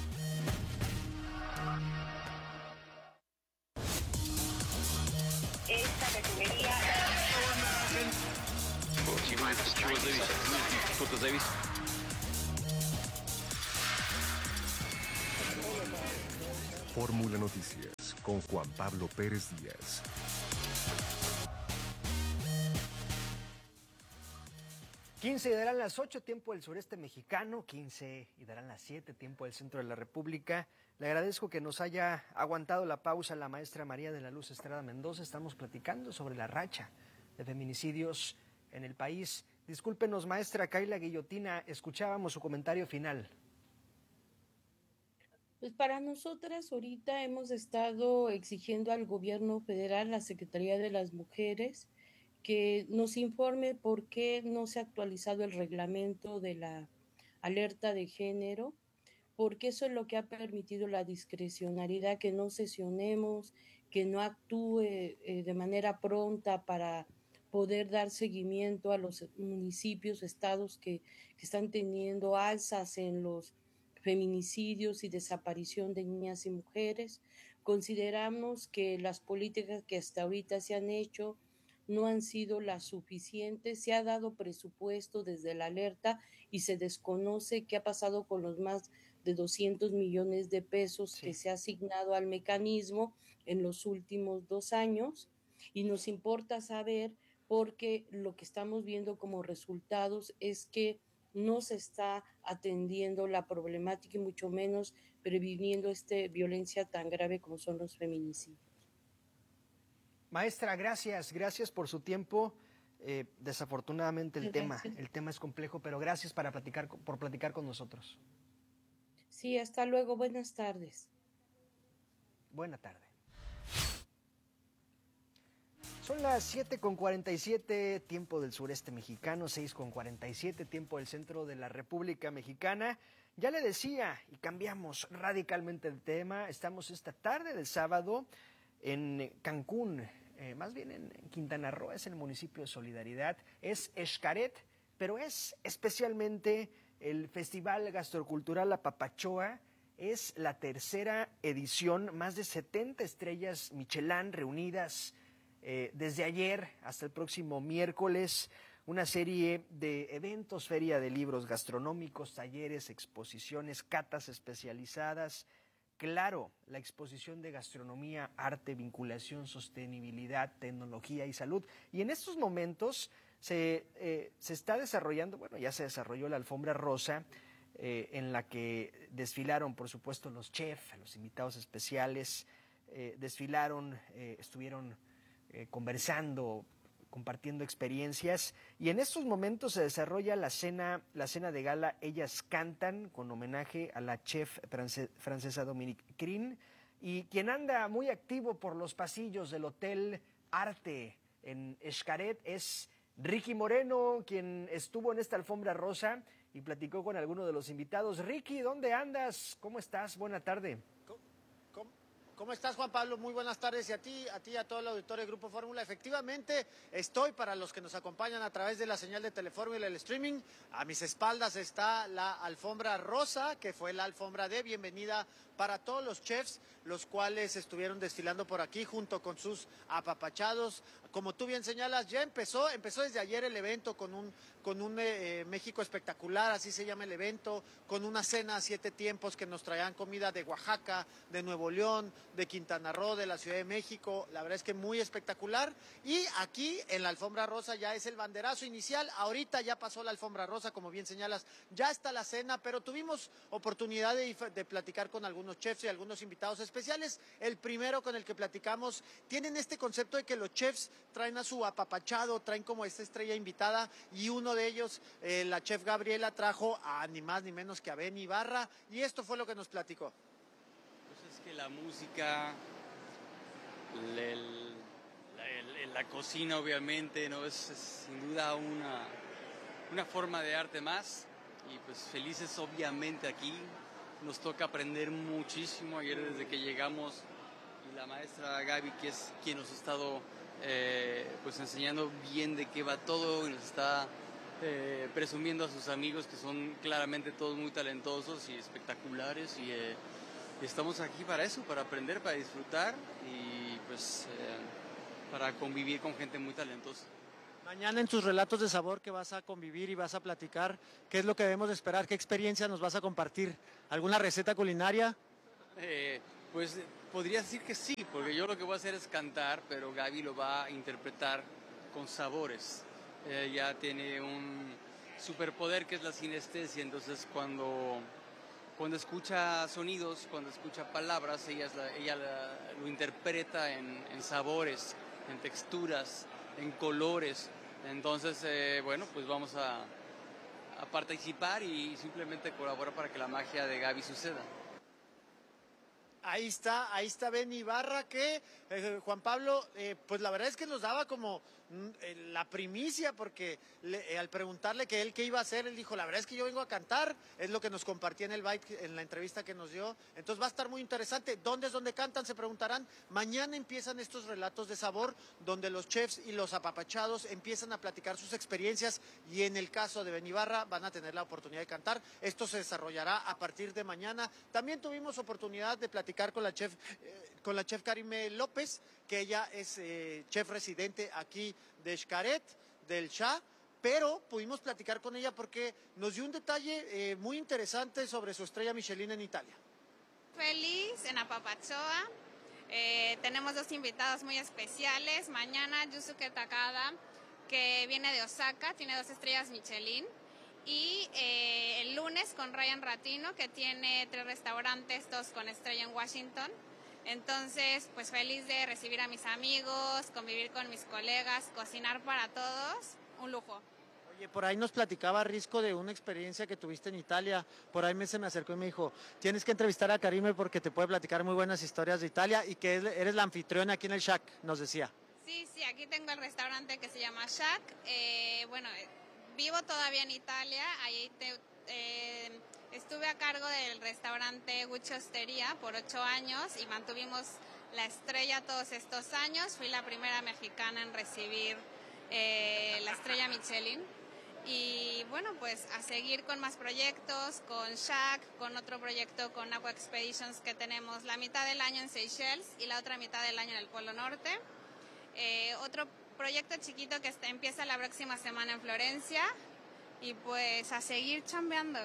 Esta categoría. Fórmula Noticias. con Juan Pablo Pérez Díaz. quince y darán las ocho, tiempo del sureste mexicano, quince y darán las siete, tiempo del centro de la República. Le agradezco que nos haya aguantado la pausa la maestra María de la Luz Estrada Mendoza. Estamos platicando sobre la racha de feminicidios en el país. Discúlpenos, maestra Kaila Guillotina, escuchábamos su comentario final. Pues para nosotras ahorita hemos estado exigiendo al gobierno federal, la Secretaría de las Mujeres, que nos informe por qué no se ha actualizado el reglamento de la alerta de género, porque eso es lo que ha permitido la discrecionalidad, que no sesionemos, que no actúe eh, de manera pronta para poder dar seguimiento a los municipios, estados que, que están teniendo alzas en los feminicidios y desaparición de niñas y mujeres. Consideramos que las políticas que hasta ahorita se han hecho no han sido las suficientes. Se ha dado presupuesto desde la alerta y se desconoce qué ha pasado con los más de doscientos millones de pesos sí. que se ha asignado al mecanismo en los últimos dos años, y nos importa saber porque lo que estamos viendo como resultados es que no se está atendiendo la problemática y mucho menos previniendo esta violencia tan grave como son los feminicidios. Maestra, gracias, gracias por su tiempo. Eh, desafortunadamente el Gracias. tema, el tema es complejo, pero gracias para platicar, por platicar con nosotros. Sí, hasta luego, buenas tardes. Buena tarde. Son las siete con cuarenta y siete, tiempo del sureste mexicano, seis con cuarenta y siete, tiempo del centro de la República Mexicana. Ya le decía, y cambiamos radicalmente de tema, estamos esta tarde del sábado en Cancún, eh, más bien en Quintana Roo, es el municipio de Solidaridad, es Xcaret, pero es especialmente el Festival Gastrocultural Apapachoa. Es la tercera edición, más de setenta estrellas Michelin reunidas eh, desde ayer hasta el próximo miércoles. Una serie de eventos, feria de libros gastronómicos, talleres, exposiciones, catas especializadas. Claro, la exposición de gastronomía, arte, vinculación, sostenibilidad, tecnología y salud. Y en estos momentos se, eh, se está desarrollando, bueno, ya se desarrolló la alfombra rosa, eh, en la que desfilaron, por supuesto, los chefs, los invitados especiales, eh, desfilaron, eh, estuvieron eh, conversando, compartiendo experiencias, y en estos momentos se desarrolla la cena, la cena de gala Ellas Cantan, con homenaje a la chef france, francesa Dominique Crin, y quien anda muy activo por los pasillos del Hotel Arte en Xcaret es Ricky Moreno, quien estuvo en esta alfombra rosa y platicó con alguno de los invitados. Ricky, ¿dónde andas? ¿Cómo estás? Buena tarde. ¿Cómo estás, Juan Pablo? Muy buenas tardes, y a ti, a ti y a todo el auditorio del Grupo Fórmula. Efectivamente, estoy, para los que nos acompañan a través de la señal de Telefórmula y el streaming, a mis espaldas está la alfombra rosa, que fue la alfombra de bienvenida para todos los chefs, los cuales estuvieron desfilando por aquí junto con sus apapachados. Como tú bien señalas, ya empezó, empezó desde ayer el evento con un, con un eh, México espectacular, así se llama el evento, con una cena a siete tiempos que nos traían comida de Oaxaca, de Nuevo León, de Quintana Roo, de la Ciudad de México. La verdad es que muy espectacular. Y aquí en la alfombra rosa ya es el banderazo inicial. Ahorita ya pasó la alfombra rosa, como bien señalas, ya está la cena, pero tuvimos oportunidad de, de platicar con algunos chefs y algunos invitados especiales. El primero con el que platicamos, tienen este concepto de que los chefs traen a su apapachado, traen como esta estrella invitada, y uno de ellos, eh, la chef Gabriela, trajo a ni más ni menos que a Ben Ibarra, y esto fue lo que nos platicó. Pues es que la música, el, el, el, la cocina obviamente, ¿no? es, es sin duda una, una forma de arte más, y pues felices obviamente aquí. Nos toca aprender muchísimo. Ayer desde que llegamos, y la maestra Gaby, que es quien nos ha estado eh, pues enseñando bien de qué va todo, y nos está eh, presumiendo a sus amigos, que son claramente todos muy talentosos y espectaculares, y eh, estamos aquí para eso, para aprender, para disfrutar y pues eh, para convivir con gente muy talentosa. Mañana en tus relatos de sabor que vas a convivir y vas a platicar, ¿qué es lo que debemos de esperar? ¿Qué experiencia nos vas a compartir? ¿Alguna receta culinaria? Eh, pues podría decir que sí, porque yo lo que voy a hacer es cantar, pero Gaby lo va a interpretar con sabores. Ella tiene un superpoder que es la sinestesia, entonces cuando, cuando escucha sonidos, cuando escucha palabras, ella, es la, ella la, lo interpreta en, en sabores, en texturas, en colores. Entonces, eh, bueno, pues vamos a, a participar y simplemente colaborar para que la magia de Gaby suceda. Ahí está, ahí está Benny Ibarra que, eh, Juan Pablo, eh, pues la verdad es que nos daba como mm, eh, la primicia, porque le, eh, al preguntarle que él qué iba a hacer, él dijo, la verdad es que yo vengo a cantar, es lo que nos compartía en el Byte, en la entrevista que nos dio, entonces va a estar muy interesante. ¿Dónde es donde cantan? Se preguntarán. Mañana empiezan estos relatos de sabor, donde los chefs y los apapachados empiezan a platicar sus experiencias, y en el caso de Benny Ibarra van a tener la oportunidad de cantar. Esto se desarrollará a partir de mañana. También tuvimos oportunidad de platicar con la chef, eh, con la chef Karime López, que ella es eh, chef residente aquí de Xcaret, del Shah, pero pudimos platicar con ella porque nos dio un detalle eh, muy interesante sobre su estrella Michelin en Italia. Feliz en Apapachoa. Eh, tenemos dos invitados muy especiales. Mañana Yusuke Takada, que viene de Osaka, tiene dos estrellas Michelin. Y eh, el lunes con Ryan Ratino, que tiene tres restaurantes, dos con estrella en Washington. Entonces, pues feliz de recibir a mis amigos, convivir con mis colegas, cocinar para todos, un lujo. Oye, por ahí nos platicaba Risco de una experiencia que tuviste en Italia. Por ahí me, se me acercó y me dijo, tienes que entrevistar a Karime porque te puede platicar muy buenas historias de Italia, y que eres la anfitriona aquí en el Shack, nos decía. Sí, sí, aquí tengo el restaurante que se llama Shack. Eh, bueno, vivo todavía en Italia, ahí te, eh, estuve a cargo del restaurante Gucci Osteria por ocho años y mantuvimos la estrella todos estos años. Fui la primera mexicana en recibir eh, la estrella Michelin. Y bueno, pues a seguir con más proyectos, con Shack, con otro proyecto con Aqua Expeditions que tenemos la mitad del año en Seychelles y la otra mitad del año en el Polo Norte. Eh, otro proyecto chiquito que está, empieza la próxima semana en Florencia, y pues a seguir chambeando.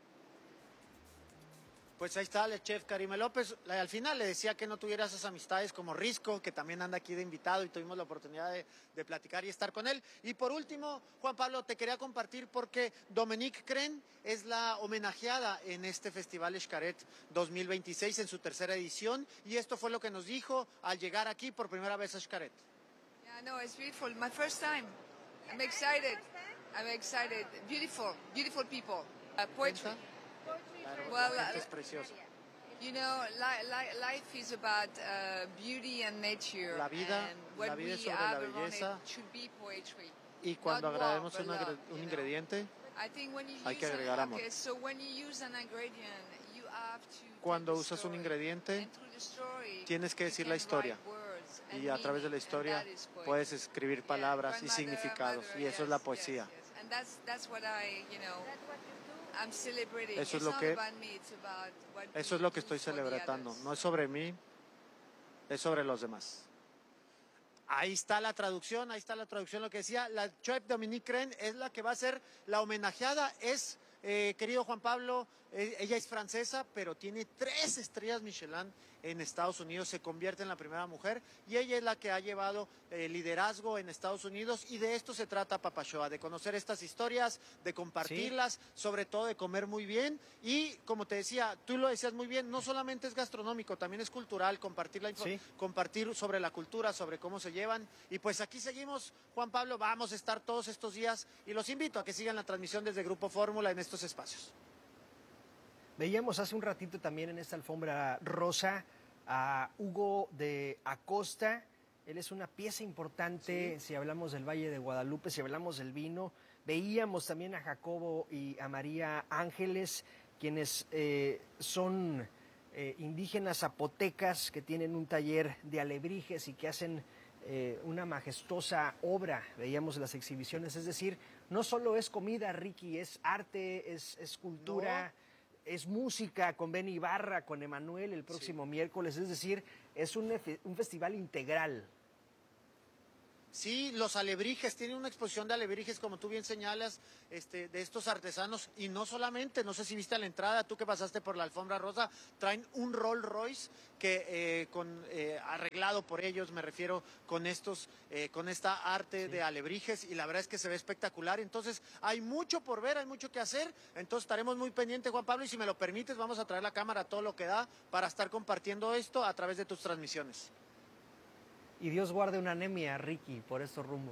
Pues ahí está el chef Karime López. Al final le decía que no tuviera esas amistades como Risco, que también anda aquí de invitado, y tuvimos la oportunidad de, de platicar y estar con él. Y por último, Juan Pablo, te quería compartir porque Dominique Crenn es la homenajeada en este Festival Xcaret dos mil veintiséis en su tercera edición, y esto fue lo que nos dijo al llegar aquí por primera vez a Xcaret. Yeah, no, it's beautiful. My first time. I'm excited. I'm excited. Beautiful, beautiful people. Uh, poetry. Claro, well, la gente es preciosa. You know, li li life is about uh, beauty and nature. La vida, and what la vida es we sobre la add around belleza. It should be poetry. Y cuando Not agregamos war, but una, love, un you ingrediente, know. I think when you hay use que agregar an, amor. okay, so when you use an ingredient, you have to Cuando take the usas un story, ingrediente, and through the story, tienes que you decir can la historia. write words and Y a través de la meaning, historia and that is poetry. puedes escribir palabras y Grandmother, significados, mother, y eso es la yes, poesía. yes, yes. And that's, that's what I, you know, I'm celebrating. Eso es It's lo not que- about me, it's about what Eso es we lo que do estoy for the celebrando. others. No es sobre mí, es sobre los demás. Ahí está la traducción, ahí está la traducción, lo que decía. La chef Dominique Crenn es la que va a ser la homenajeada. Es, eh, querido Juan Pablo, eh, ella es francesa, pero tiene tres estrellas Michelin en Estados Unidos. Se convierte en la primera mujer, y ella es la que ha llevado eh, liderazgo en Estados Unidos, y de esto se trata Papachoa, de conocer estas historias, de compartirlas, sobre todo de comer muy bien. Y como te decía, tú lo decías muy bien, no solamente es gastronómico, también es cultural, compartir, la info- Sí. compartir sobre la cultura, sobre cómo se llevan. Y pues aquí seguimos, Juan Pablo, vamos a estar todos estos días, y los invito a que sigan la transmisión desde Grupo Fórmula en estos espacios. Veíamos hace un ratito también en esta alfombra rosa a Hugo de Acosta. Él es una pieza importante, si hablamos del Valle de Guadalupe, si hablamos del vino. Veíamos también a Jacobo y a María Ángeles, quienes eh, son eh, indígenas zapotecas que tienen un taller de alebrijes y que hacen eh, una majestuosa obra. Veíamos las exhibiciones, es decir, no solo es comida, Ricky, es arte, es, es cultura. No. Es música con Benny Ibarra, con Emanuel el próximo sí. miércoles, es decir, es un, un festival integral. Sí, los alebrijes, tienen una exposición de alebrijes, como tú bien señalas, este, de estos artesanos, y no solamente, no sé si viste a la entrada, tú que pasaste por la alfombra rosa, traen un Rolls Royce que eh, con eh, arreglado por ellos, me refiero con estos, eh, con esta arte sí. de alebrijes, y la verdad es que se ve espectacular. Entonces hay mucho por ver, hay mucho que hacer, entonces estaremos muy pendientes, Juan Pablo, y si me lo permites vamos a traer la cámara a todo lo que da para estar compartiendo esto a través de tus transmisiones. Y Dios guarde una anemia, Ricky, por estos rumbos.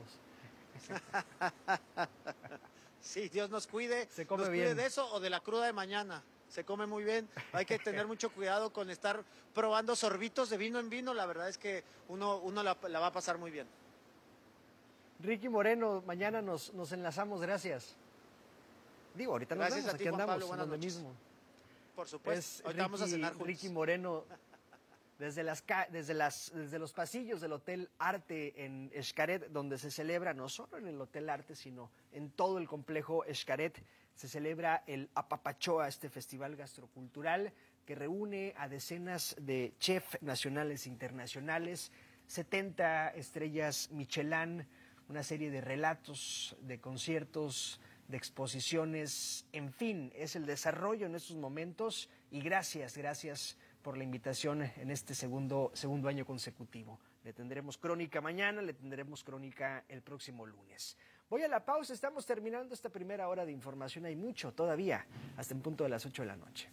Sí, Dios nos cuide, Se come nos bien. cuide de eso o de la cruda de mañana. Se come muy bien, hay que tener mucho cuidado con estar probando sorbitos de vino en vino, la verdad es que uno, uno la, la va a pasar muy bien. Ricky Moreno, mañana nos, nos enlazamos, gracias. Digo, ahorita nos Gracias vemos, a ti, aquí Juan andamos, Pablo, buenas en donde noches. mismo. Por supuesto, Es ahorita Ricky, vamos a cenar juntos. Ricky Moreno, desde, las, desde, las, desde los pasillos del Hotel Arte en Xcaret, donde se celebra, no solo en el Hotel Arte, sino en todo el complejo Xcaret, se celebra el Apapachoa, este festival gastrocultural que reúne a decenas de chefs nacionales e internacionales, setenta estrellas Michelin, una serie de relatos, de conciertos, de exposiciones, en fin, es el desarrollo en estos momentos, y gracias, gracias por la invitación en este segundo, segundo año consecutivo. Le tendremos crónica mañana, le tendremos crónica el próximo lunes. Voy a la pausa, estamos terminando esta primera hora de información, hay mucho todavía, hasta en punto de las ocho de la noche.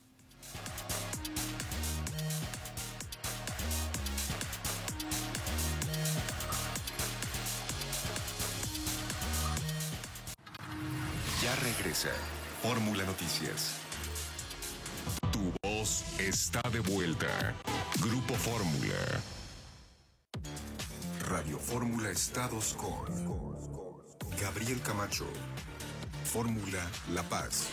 Ya regresa Fórmula Noticias. Tu voz está de vuelta. Grupo Fórmula. Radio Fórmula Estados con Gabriel Camacho. Fórmula La Paz.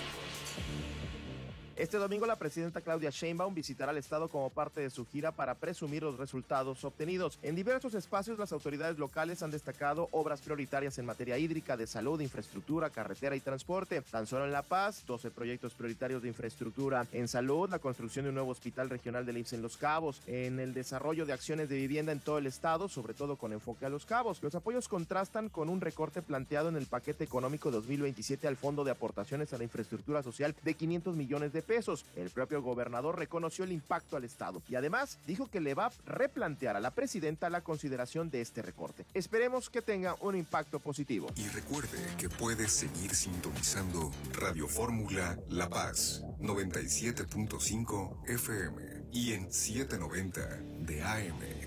Este domingo la presidenta Claudia Sheinbaum visitará el estado como parte de su gira para presumir los resultados obtenidos. En diversos espacios las autoridades locales han destacado obras prioritarias en materia hídrica, de salud, infraestructura, carretera y transporte. Tan solo en La Paz, doce proyectos prioritarios de infraestructura. En salud, la construcción de un nuevo hospital regional del I M S S en Los Cabos. En el desarrollo de acciones de vivienda en todo el estado, sobre todo con enfoque a Los Cabos. Los apoyos contrastan con un recorte planteado en el paquete económico dos mil veintisiete al Fondo de Aportaciones a la Infraestructura Social de quinientos millones de pesos. El propio gobernador reconoció el impacto al Estado y además dijo que le va a replantear a la presidenta la consideración de este recorte. Esperemos que tenga un impacto positivo. Y recuerde que puedes seguir sintonizando Radio Fórmula La Paz, noventa y siete punto cinco F M y en setecientos noventa de A M.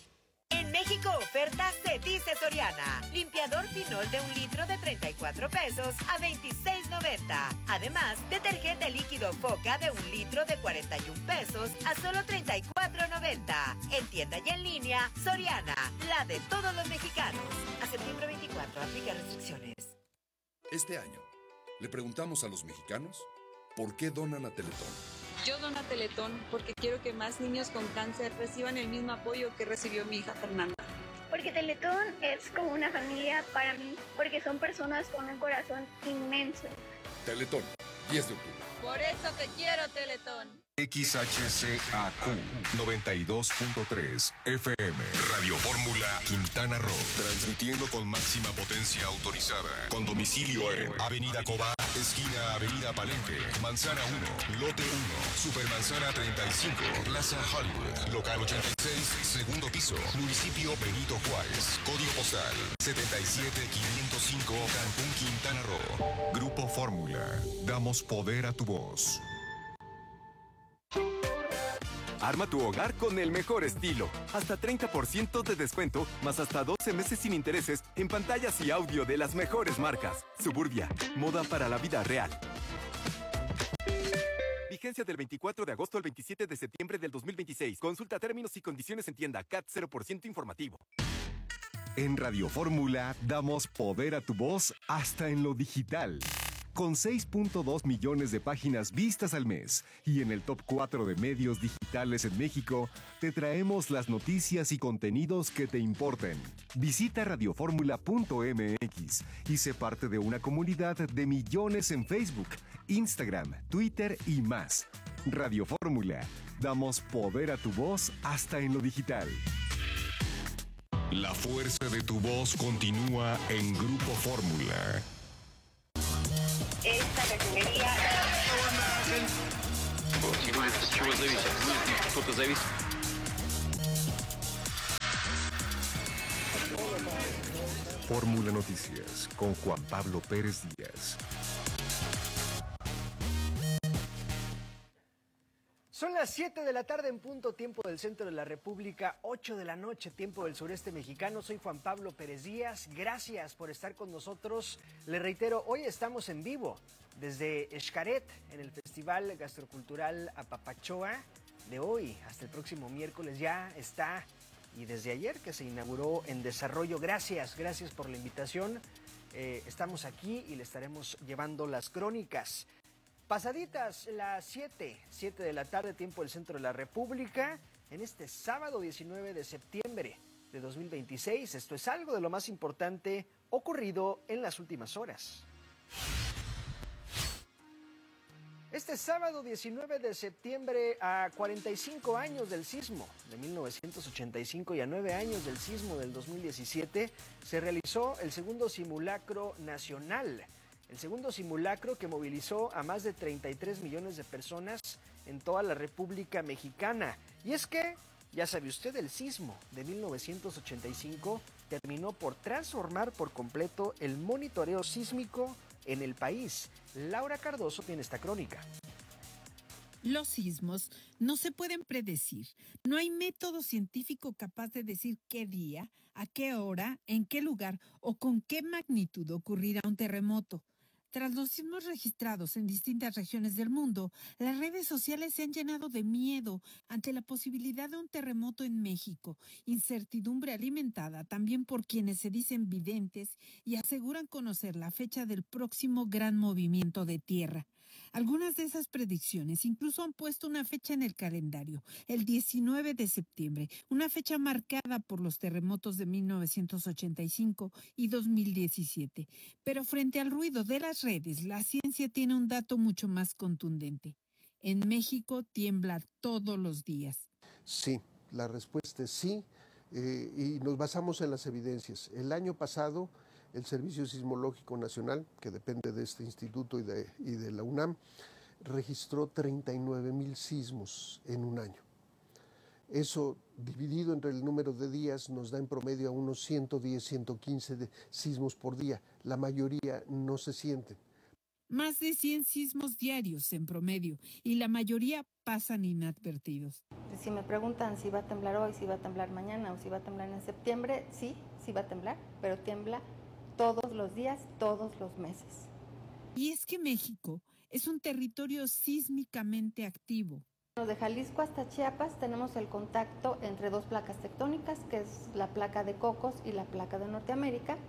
En México, oferta se dice Soriana. Limpiador Pinol de un litro de treinta y cuatro pesos a veintiséis noventa. Además, detergente líquido Foca de un litro de cuarenta y un pesos a solo treinta y cuatro noventa. En tienda y en línea, Soriana, la de todos los mexicanos. A septiembre veinticuatro, aplica restricciones. Este año, le preguntamos a los mexicanos por qué donan a Teletón. Yo dono a Teletón porque quiero que más niños con cáncer reciban el mismo apoyo que recibió mi hija Fernanda. Porque Teletón es como una familia para mí, porque son personas con un corazón inmenso. Teletón, diez de octubre. Por eso te quiero, Teletón. X H C A Q noventa y dos punto tres F M. Radio Fórmula Quintana Roo. Transmitiendo con máxima potencia autorizada. Con domicilio en Avenida Cobá, esquina Avenida Palenque, Manzana uno, Lote uno, Supermanzana treinta y cinco, Plaza Hollywood, Local ochenta y seis, segundo piso, Municipio Benito Juárez. Código postal setenta y siete quinientos cinco, Cancún, Quintana Roo. Grupo Fórmula. Damos poder a tu voz. Arma tu hogar con el mejor estilo. Hasta treinta por ciento de descuento, más hasta doce meses sin intereses en pantallas y audio de las mejores marcas. Suburbia, moda para la vida real. Vigencia del veinticuatro de agosto al veintisiete de septiembre del dos mil veintiséis. Consulta términos y condiciones en tienda. C A T cero por ciento informativo. En Radio Fórmula damos poder a tu voz hasta en lo digital. Con seis punto dos millones de páginas vistas al mes y en el top cuatro de medios digitales en México, te traemos las noticias y contenidos que te importen. Visita radioformula punto m x y sé parte de una comunidad de millones en Facebook, Instagram, Twitter y más. Radio Fórmula, damos poder a tu voz hasta en lo digital. La fuerza de tu voz continúa en Grupo Fórmula. Esta refinería... Fórmula Noticias con Juan Pablo Pérez Díaz. Son las siete de la tarde en punto, tiempo del centro de la República, ocho de la noche, tiempo del sureste mexicano. Soy Juan Pablo Pérez Díaz, gracias por estar con nosotros. Le reitero, hoy estamos en vivo desde Xcaret, en el Festival Gastrocultural Apapachoa. De hoy hasta el próximo miércoles ya está, y desde ayer que se inauguró en desarrollo. Gracias, gracias por la invitación. Eh, estamos aquí y le estaremos llevando las crónicas. Pasaditas las siete, siete de la tarde, tiempo del centro de la República, en este sábado diecinueve de septiembre de dos mil veintiséis. Esto es algo de lo más importante ocurrido en las últimas horas. Este sábado diecinueve de septiembre, a cuarenta y cinco años del sismo de mil novecientos ochenta y cinco y a nueve años del sismo del dos mil diecisiete, se realizó el segundo simulacro nacional. El segundo simulacro que movilizó a más de treinta y tres millones de personas en toda la República Mexicana. Y es que, ya sabe usted, el sismo de mil novecientos ochenta y cinco terminó por transformar por completo el monitoreo sísmico en el país. Laura Cardoso tiene esta crónica. Los sismos no se pueden predecir. No hay método científico capaz de decir qué día, a qué hora, en qué lugar o con qué magnitud ocurrirá un terremoto. Tras los sismos registrados en distintas regiones del mundo, las redes sociales se han llenado de miedo ante la posibilidad de un terremoto en México, incertidumbre alimentada también por quienes se dicen videntes y aseguran conocer la fecha del próximo gran movimiento de tierra. Algunas de esas predicciones incluso han puesto una fecha en el calendario, el diecinueve de septiembre, una fecha marcada por los terremotos de mil novecientos ochenta y cinco y dos mil diecisiete. Pero frente al ruido de las redes, la ciencia tiene un dato mucho más contundente. En México tiembla todos los días. Sí, la respuesta es sí, eh, y nos basamos en las evidencias. El año pasado, el Servicio Sismológico Nacional, que depende de este instituto y de, y de la UNAM, registró treinta y nueve mil sismos en un año. Eso, dividido entre el número de días, nos da en promedio a unos ciento diez, ciento quince de sismos por día. La mayoría no se sienten. Más de cien sismos diarios en promedio, y la mayoría pasan inadvertidos. Si me preguntan si va a temblar hoy, si va a temblar mañana o si va a temblar en septiembre, sí, sí va a temblar, pero tiembla todos los días, todos los meses. Y es que México es un territorio sísmicamente activo. De Jalisco hasta Chiapas tenemos el contacto entre dos placas tectónicas, que es la placa de Cocos y la placa de Norteamérica.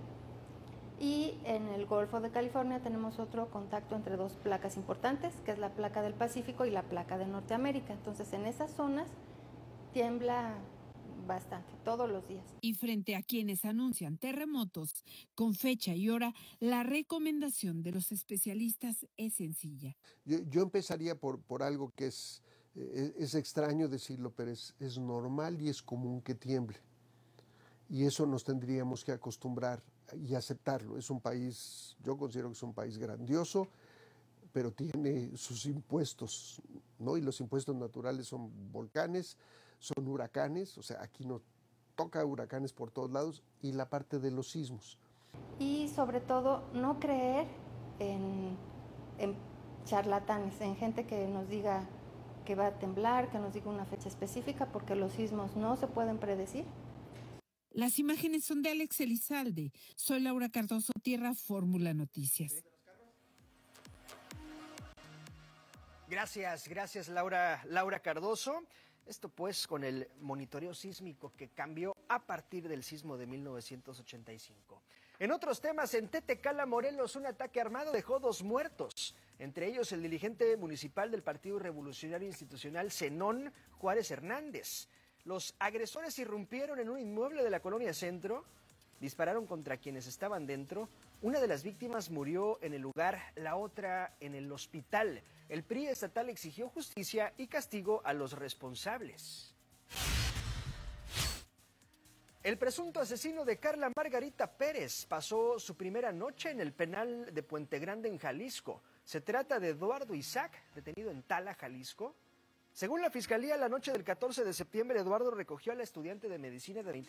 Y en el Golfo de California tenemos otro contacto entre dos placas importantes, que es la placa del Pacífico y la placa de Norteamérica. Entonces, en esas zonas tiembla bastante, todos los días. Y frente a quienes anuncian terremotos con fecha y hora, la recomendación de los especialistas es sencilla. Yo, yo empezaría por, por algo que es, eh, es extraño decirlo, pero es, es normal y es común que tiemble. Y eso nos tendríamos que acostumbrar y aceptarlo. Es un país, yo considero que es un país grandioso, pero tiene sus impuestos, ¿no? Y los impuestos naturales son volcanes, son huracanes, o sea, aquí nos toca huracanes por todos lados, y la parte de los sismos. Y sobre todo, no creer en, en charlatanes, en gente que nos diga que va a temblar, que nos diga una fecha específica, porque los sismos no se pueden predecir. Las imágenes son de Alex Elizalde. Soy Laura Cardoso, Tierra, Fórmula Noticias. Gracias, gracias Laura, Laura Cardoso. Esto pues con el monitoreo sísmico que cambió a partir del sismo de mil novecientos ochenta y cinco. En otros temas, en Tetecala, Morelos, un ataque armado dejó dos muertos, entre ellos el dirigente municipal del Partido Revolucionario Institucional, Zenón Juárez Hernández. Los agresores irrumpieron en un inmueble de la colonia Centro, dispararon contra quienes estaban dentro. Una de las víctimas murió en el lugar, la otra en el hospital. El P R I estatal exigió justicia y castigo a los responsables. El presunto asesino de Carla Margarita Pérez pasó su primera noche en el penal de Puente Grande en Jalisco. Se trata de Eduardo Isaac, detenido en Tala, Jalisco. Según la Fiscalía, la noche del catorce de septiembre, Eduardo recogió a la estudiante de medicina de